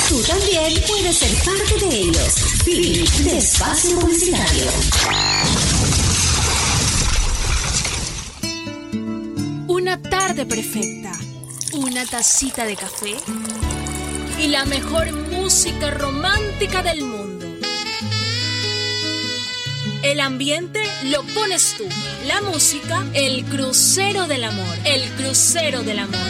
Tú también puedes ser parte de ellos. Fin de espacio publicitario. Una tarde perfecta, una tacita de café y la mejor música romántica del mundo. El ambiente lo pones tú, la música, el crucero del amor, el crucero del amor.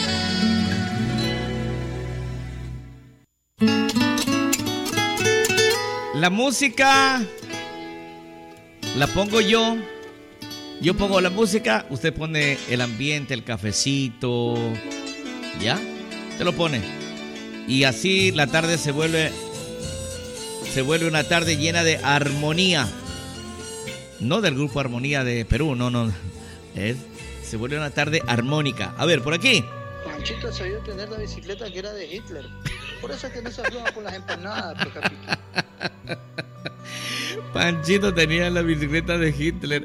La música la pongo yo. Yo pongo la música, usted pone el ambiente, el cafecito, ¿ya? Te lo pone. Y así la tarde se vuelve una tarde llena de armonía. No del grupo Armonía de Perú, no. Se vuelve una tarde armónica. A ver, por aquí. Panchito se vio tener la bicicleta que era de Hitler. Por eso es que no se afloja con las empanadas, pues, capito. Panchito tenía la bicicleta de Hitler.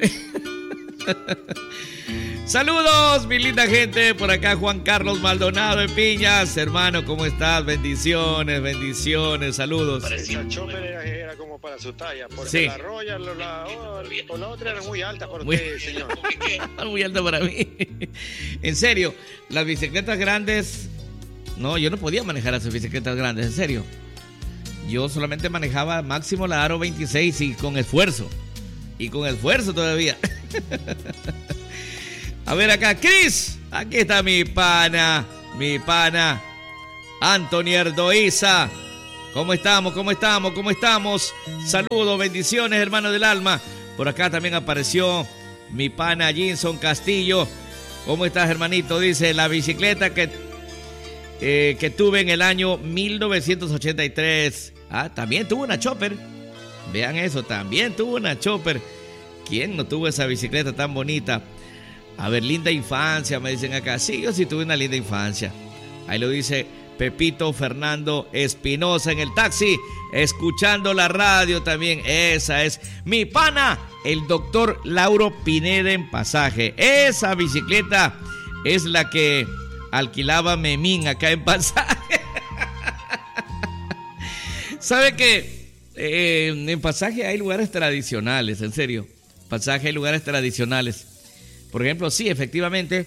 Saludos, mi linda gente. Por acá Juan Carlos Maldonado en Piñas. Hermano, ¿cómo estás? Bendiciones, saludos. Esa chopper era como para su talla, porque sí. La Royal o la otra era muy alta para usted, señor. Muy alta para mí. En serio, las bicicletas grandes. No, yo no podía manejar esas bicicletas grandes, en serio. Yo solamente manejaba máximo la Aro 26 y con esfuerzo. Y con esfuerzo todavía. A ver acá, Cris. Aquí está mi pana. Anthony Erdoiza. ¿Cómo estamos? Saludos, bendiciones, hermano del alma. Por acá también apareció mi pana Jinson Castillo. ¿Cómo estás, hermanito? Dice, la bicicleta que tuve en el año 1983. También tuvo una chopper. Vean eso, también tuvo una chopper. ¿Quién no tuvo esa bicicleta tan bonita? A ver, linda infancia, me dicen acá. Sí, yo sí tuve una linda infancia. Ahí lo dice Pepito Fernando Espinosa en el taxi, escuchando la radio también. Esa es mi pana, el doctor Lauro Pineda en Pasaje. Esa bicicleta es la que alquilaba Memín acá en Pasaje. ¿Sabe qué? En Pasaje hay lugares tradicionales, en serio. Pasaje hay lugares tradicionales. Por ejemplo, sí, efectivamente,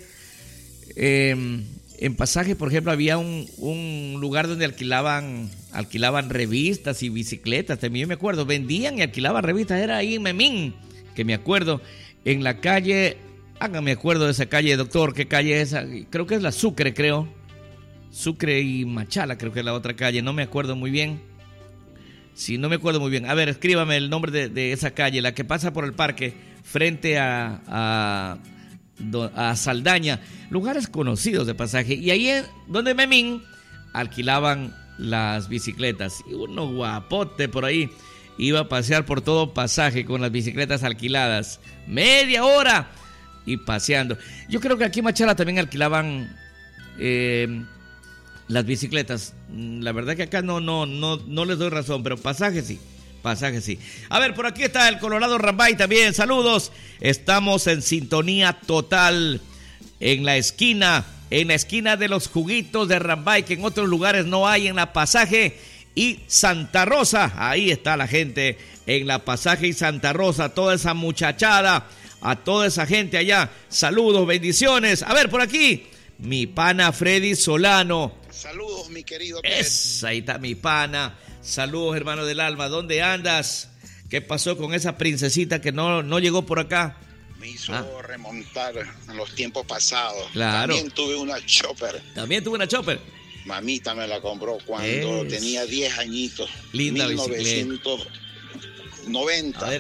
en Pasaje, por ejemplo, había un lugar donde alquilaban revistas y bicicletas. También me acuerdo, vendían y alquilaban revistas. Era ahí en Memín, que me acuerdo, en la calle, hágame acuerdo de esa calle, doctor, ¿qué calle es esa? Creo que es la Sucre, creo. Sucre y Machala, creo que es la otra calle, no me acuerdo muy bien. Sí, no me acuerdo muy bien. A ver, escríbame el nombre de esa calle, la que pasa por el parque, frente a Saldaña, lugares conocidos de Pasaje. Y ahí es donde Memín alquilaban las bicicletas. Y uno guapote por ahí iba a pasear por todo Pasaje con las bicicletas alquiladas. Media hora y paseando. Yo creo que aquí en Machala también alquilaban las bicicletas. La verdad que acá no les doy razón, pero Pasaje sí. A ver, por aquí está el Colorado Rambay también. Saludos. Estamos en sintonía total en la esquina de los juguitos de Rambay, que en otros lugares no hay, en la Pasaje y Santa Rosa. Ahí está la gente en la Pasaje y Santa Rosa. Toda esa muchachada, a toda esa gente allá. Saludos, bendiciones. A ver, por aquí, mi pana Freddy Solano. Saludos, mi querido. Ahí está mi pana. Saludos, hermano del alma. ¿Dónde andas? ¿Qué pasó con esa princesita que no llegó por acá? Me hizo remontar a los tiempos pasados. Claro. También tuve una chopper. Mamita me la compró cuando tenía 10 añitos. Linda 1990. A ver.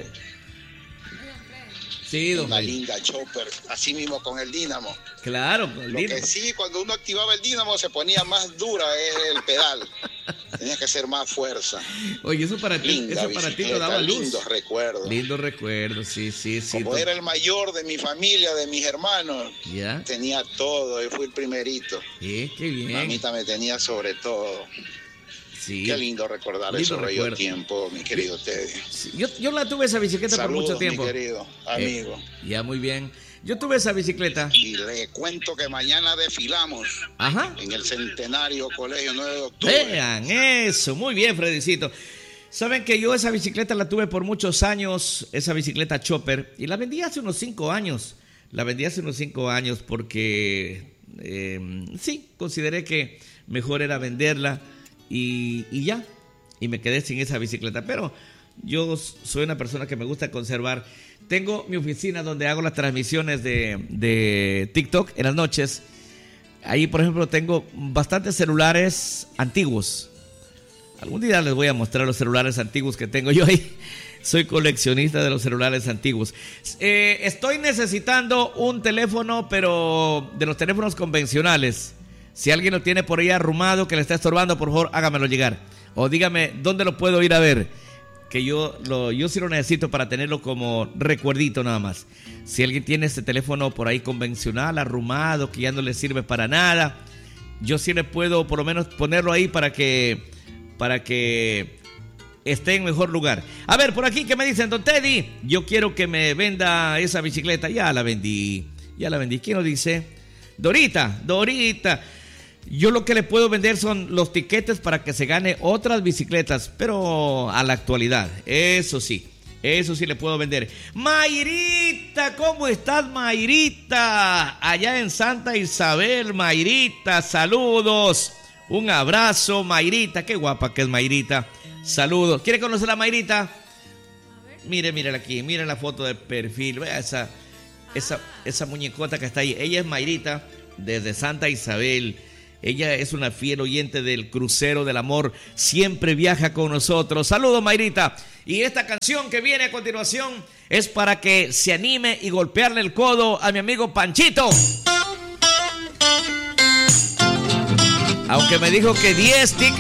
Sí, una linda chopper, así mismo con el dínamo. Claro, el Lo dínamo. Que sí, cuando uno activaba el dínamo se ponía más dura el pedal. Tenía que hacer más fuerza. Oye, eso para ti te daba luz. Lindos recuerdos, sí. Como era el mayor de mi familia, de mis hermanos, tenía todo, yo fui el primerito. Qué bien. Mamita me tenía sobre todo. Sí. Qué lindo recordar esos bellos tiempos, mi querido Teddy. Sí. Yo la tuve esa bicicleta. Saludos, por mucho tiempo. Mi querido amigo. Ya, muy bien. Yo tuve esa bicicleta. Y le cuento que mañana desfilamos. Ajá. En el Centenario Colegio 9 de octubre. Vean eso, muy bien, Fredicito. Saben que yo esa bicicleta la tuve por muchos años, esa bicicleta Chopper, y la vendí hace unos 5 años. La vendí hace unos 5 años porque, sí, consideré que mejor era venderla y ya. Y me quedé sin esa bicicleta. Pero yo soy una persona que me gusta conservar. Tengo mi oficina donde hago las transmisiones de TikTok en las noches. Ahí, por ejemplo, tengo bastantes celulares antiguos. Algún día les voy a mostrar los celulares antiguos que tengo yo ahí. Soy coleccionista de los celulares antiguos. Estoy necesitando un teléfono, pero de los teléfonos convencionales. Si alguien lo tiene por ahí arrumado, que le está estorbando, por favor, hágamelo llegar. O dígame dónde lo puedo ir a ver. Que yo sí lo necesito para tenerlo como recuerdito nada más. Si alguien tiene este teléfono por ahí convencional, arrumado, que ya no le sirve para nada, yo sí le puedo por lo menos ponerlo ahí para que esté en mejor lugar. A ver, por aquí, ¿qué me dicen, don Teddy? Yo quiero que me venda esa bicicleta. Ya la vendí. ¿Quién lo dice? Dorita. Yo lo que le puedo vender son los tiquetes para que se gane otras bicicletas, pero a la actualidad. Eso sí le puedo vender. Mayrita, ¿cómo estás, Mayrita? Allá en Santa Isabel, Mayrita, saludos. Un abrazo, Mayrita. Qué guapa que es Mayrita. Saludos. ¿Quiere conocer a Mayrita? Mire aquí, mire la foto de perfil. Vea esa muñecota que está ahí. Ella es Mayrita desde Santa Isabel. Ella es una fiel oyente del Crucero del Amor. Siempre viaja con nosotros. Saludos, Mayrita. Y esta canción que viene a continuación es para que se anime y golpearle el codo a mi amigo Panchito. Aunque me dijo que 10 tickets